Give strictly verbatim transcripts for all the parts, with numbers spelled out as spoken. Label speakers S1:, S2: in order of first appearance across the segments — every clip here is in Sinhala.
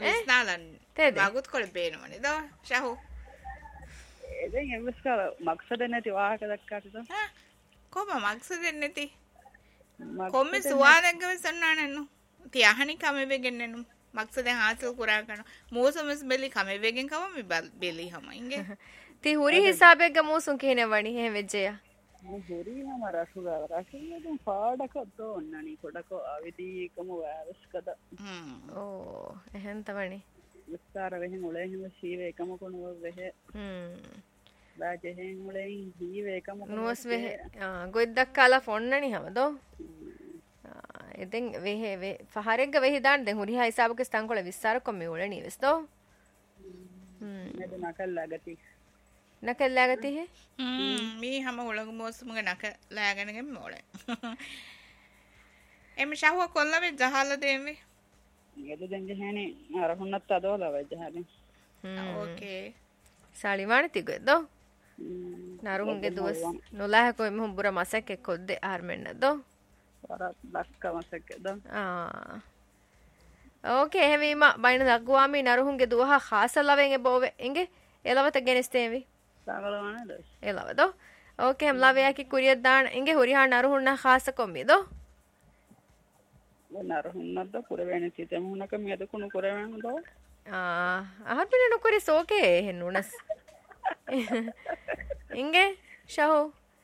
S1: විස්නාලන් වගුත් කොළ බේනවනේ දෝ ෂහු
S2: එදෙන් එම්ස්කර මක්සද නැති වාහක දක්කාටද
S1: කොම මක්සද නැති කොම්මෙ සුවාදගව සන්නානන්නු තියහනි කමෙවෙගෙන්නෙනු මක්සද හාසල් කුරා කරන මෝසමස් බෙලි කමෙවෙගෙන් කම මි බෙලි හම ඉංගේ
S3: ති හුරි හිසාබෙග්ග මෝසුන් කියනවනි එහෙම වෙජ්ජය
S2: හුරි නම රසුගා රසුගෙන් පාඩකත් ඕන්නනි කොඩක අවිදීකම වෑරස්කද
S3: ඕ එහෙන් තවනි
S2: විස්තර වෙහෙන් උලෙහිම සීවේ එකම කොනුව වෙහෙ
S3: හ්ම්
S2: බාජෙහෙන් උලෙහින් සීවේ එකම
S3: නුවස් වෙහෙ ගොයිද්දක් කාලා ෆොන්නනි හැමදෝ එදෙන් වෙහෙ වේ ෆහරෙග්ග වෙහි දාන්න දැන් හුරි හිසාබක ස්තන් කොළ විස්තර කොම්මේ උලනි වෙස්දෝ
S2: හ්ම් මෙද නකල්ලාගති
S3: නකල්ලාගති හේ
S1: හ්ම් මී හැම උලග මොස්මුග නක ලෑගෙනගෙන් මොලේ එමෙ ෂහුව කොල්ලවේ ජහල දෙමේ
S2: එද දැන් ගහනේ අර හොන්නත් අදෝලා වජහනේ
S1: ඕකේ
S3: සාලිවාණ තිගෙදෝ නරුහුන්ගේ දුවස් නොලාහ කොයි මොහුම් බුර මසක් එක්කොද්දේ ආර්මෙන්නදෝ
S2: වර ලක්ක මසක් දෝ
S3: ආ ඕකේ එහෙමීම බයින දග්ගවාමි නරුහුන්ගේ දුවහ ખાසලවෙන් එබෝවේ එංගේ එලවත ගෙනස්තේවි
S2: සාගලවනද
S3: එලවදෝ ඕකේ හම් ලවයාකි කුරියත් දාන එංගේ හොරිහා නරුහුන්නා ખાස කොම්මිදෝ
S2: නරුහුන්නද කුරවැණ සිතම හුනක මෙද කුණු කුරවැණ දෝ
S3: ආ ආහර්පින නොකරි සෝකේ එහෙන් උනස් එංගේ ෂහෝ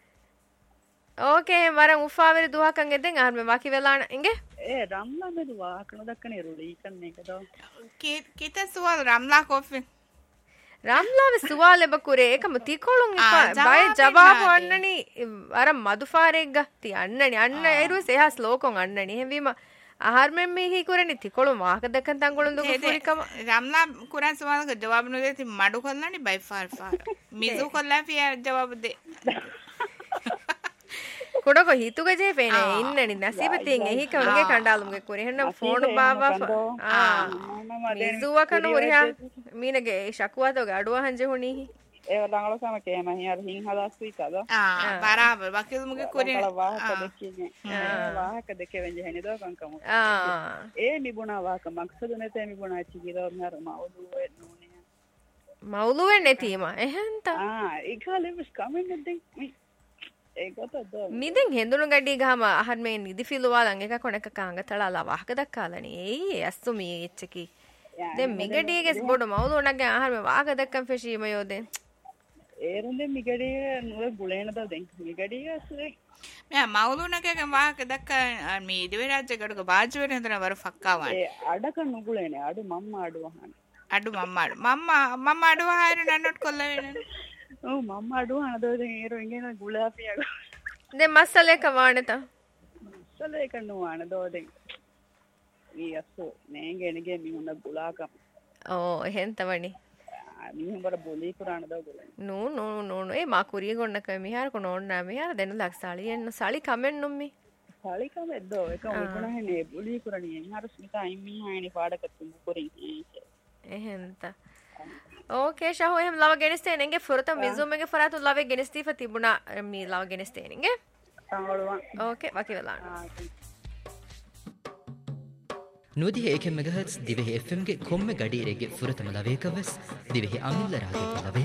S3: ඕකේ වරන් උෆාවරි දුවකන් එදෙන් ආර්මෙ වාකි වෙලාන එංගේ
S2: ඒ රම්ලා මෙදු වාකන දක්කනේ රුලි කන්නේ කදෝ
S1: කී කීත සුවල් රම්ලා කොෆි
S3: රම්ලාව සුවාලෙ බකුරේ එකම තිකොළුන් එක බය ජවාබ වන්නනි අර මදුෆාරෙග්ග ති අන්නනි අන්න එරු සෙහස් ලෝකොන් අන්නනි එහෙවීම ආහාරමෙන් මෙහි කුරනි තිකොළුන් වාක දෙකන් තංගොළුන් දුක පුරිකම
S1: රම්ලා කුරන් සුවාලක ජවාබ නොදේ ති මඩු කොල්ලනි බයි ෆාර් ෆාර් මිසු කොල්ලා ෆිය ජවාබ දෙ කොඩක හිතුග ජේ පේනේ ඉන්නනි නසීබතින් එහි කවගේ කණ්ඩාලුම්ගේ කුරේ හෙන්න ෆෝන් බාවා ආ මිසුව කන උරියා මීනගේ ශකුවාතෝගේ අඩුව හංජ හුණි
S2: ඒ වලංගල සම කේම හියර හින් හදාස් විතද
S1: ආ බරාබර වකිලුම්ගේ කුරේ
S2: වාහක දෙකේ වාහක දෙකේ වෙන්ජ හෙනි දෝ කංකම
S3: ආ
S2: ඒ නිබුණා වාහක මක්සද නැතේ නිබුණා චිගිරෝ නර මවුලුවේ නෝනේ
S3: මවුලුවේ නැතිම එහෙන්ත
S2: ආ ඒකලෙවස් කමෙන් දෙක්
S3: මිදෙන් හෙඳුණු ගඩි ගහම අහන් මේ නිදි ෆිලුවාලන් එක කොනක කාංග තලාලා වාහක දක්කාලනේ එයි අස්සු මේ එච්චකි දැන් මිගඩියගේ බොඩ මවුලුණගේ ආහාර මේ වාහක දක්කන් ෆෙෂීම යෝදේ
S2: ඒරුන්දේ මිගඩිය නුර බුලේනද දැන් මිගඩිය අස්සේ
S1: මෑ මවුලුණගේ වාහක දක්ක මේ ඉදිවේ රාජ්‍ය ගඩක වාජ්‍ය වෙන හදන වර ෆක්කාවන්
S2: ඒ අඩක නුගුලේනේ අඩු මම්මා අඩු වහන
S1: අඩු මම්මා අඩු මම්මා මම්මා අඩු වහාර නන්නොත් කොල්ල වෙනනේ
S2: ඔව් මම්මා අඩු වහන දෝ දැන් ඒරු ඉගෙන ගුලාපිය
S3: දැන් මස්සලේක වානත
S2: මස්සලේක නුවාන දෝ දැන් ඊ අස්සෝ නේගෙනගේ මිහුන ගුලාකම්
S3: ඕ එහෙන් තවනි
S2: මිහුන් බර බොලී කුරාන දෝ ගුලේ
S3: නෝ නෝ නෝ ඒ මා කුරිය ගොන්නක මිහාර කො නෝන්නා මිහාර දෙන ලක්සාලි එන්න සලි කමෙන් නුම්මි
S2: සලි කමෙන් දෝ එක උකුණහනේ බොලී කුරණිය හර ස්මිතා අයිමි හායනි පාඩක තුමු කුරින්
S3: එහෙන්ත ඕකේ ෂහෝ එහෙම ලව ගෙනස්තේ නෙන්ගේ ෆොරත මිසුමගේ ෆරාතු ලව ගෙනස්තී ෆ තිබුණා මී ලව ගෙනස්තේ නෙන්ගේ
S2: සංගලුවන්
S3: ඕකේ වකි වෙලාන
S4: ನುದಿ ಏಕೆ ಮೆಗಾಹರ್ಟ್ಸ್ ದಿವೆಹಿ ಎಫ್ಎಂ ಗೆ ಕೊಮ್ಮೆ ಗಡಿರೆಗೆ ಫುರತಮ ಲವೇಕವಸ್ ದಿವೆಹಿ ಅಮಿಲ್ಲ ರಾಗೆ ಲವೇ